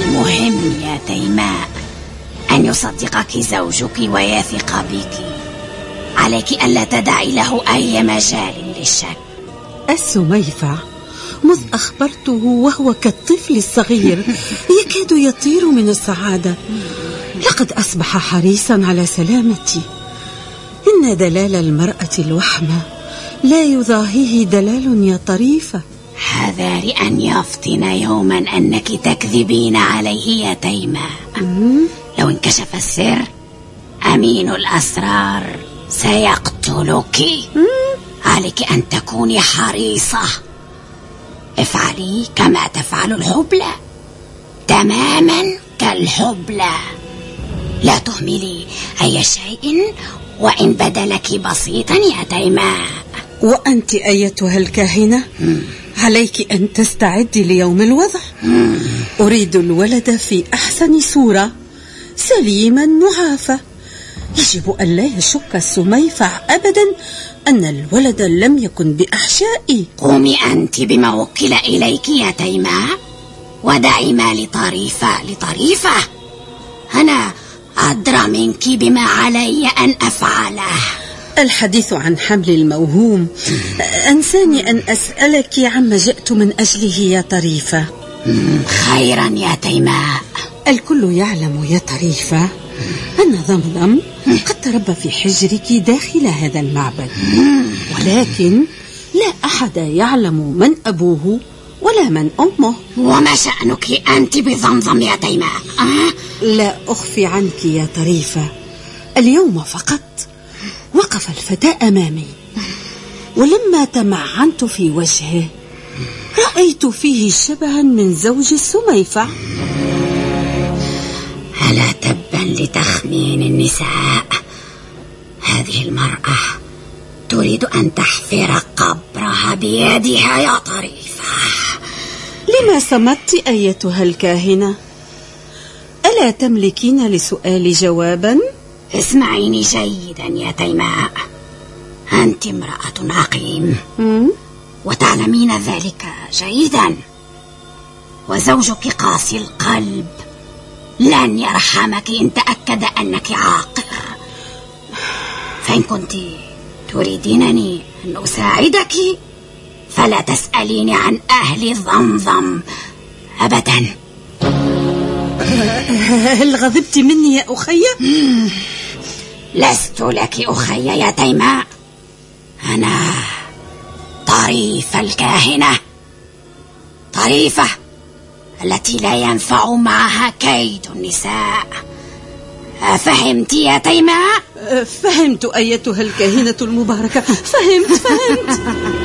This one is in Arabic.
المهم يا تيماء أن يصدقك زوجك ويثق بك. عليك ألا تدعي له أي مجال للشك. السميفع مذ أخبرته وهو كالطفل الصغير يكاد يطير من السعادة، لقد أصبح حريصا على سلامتي. إن دلال المرأة الوحمة لا يضاهيه دلال يا طريفة. حذار أن يفطن يوما أنك تكذبين عليه يا تيماء. لو انكشف السر أمين الأسرار سيقتلك. عليك أن تكوني حريصة. افعلي كما تفعل الحبلى، تماما كالحبلى. لا تهملي أي شيء وإن بدلك بسيطا يا تيماء. وأنت أيتها الكاهنة عليك أن تستعدي ليوم الوضع. أريد الولد في أحسن صورة، سليما معافى. يجب أن لا يشك السميفع أبدا أن الولد لم يكن بأحشائي. قومي أنت بما وكل إليك يا تيماء، ودعي ما لطريفة. أنا أدرى منك بما علي أن أفعله. الحديث عن حمل الموهوم أنساني أن أسألك عما جئت من أجله يا طريفة. خيرا يا تيماء. الكل يعلم يا طريفة أن ضمضم قد تربى في حجرك داخل هذا المعبد، ولكن لا أحد يعلم من أبوه ولا من أمه. وما شأنك أنت بضمضم يا تيماء؟ لا أخفي عنك يا طريفة، اليوم فقط وقف الفتى أمامي، ولما تمعنت في وجهه رأيت فيه شبها من زوج السميفع. ألا تبا لتخمين النساء. هذه المرأة تريد أن تحفر قبرها بيدها يا طريفة. لما صمت أيتها الكاهنة؟ ألا تملكين لسؤالي جوابا؟ اسمعيني جيدا يا تيماء، أنت امرأة عقيم وتعلمين ذلك جيدا، وزوجك قاسي القلب لن يرحمك إن تأكد أنك عاقر. فإن كنت تريدينني أن أساعدك فلا تسأليني عن أهل ضمضم أبدا. هل غضبت مني يا أخي؟ لست لك أخي يا تيماء، أنا طريفة الكاهنة، طريفة التي لا ينفع معها كيد النساء. فهمت يا تيماء؟ فهمت أيتها الكاهنة المباركة، فهمت.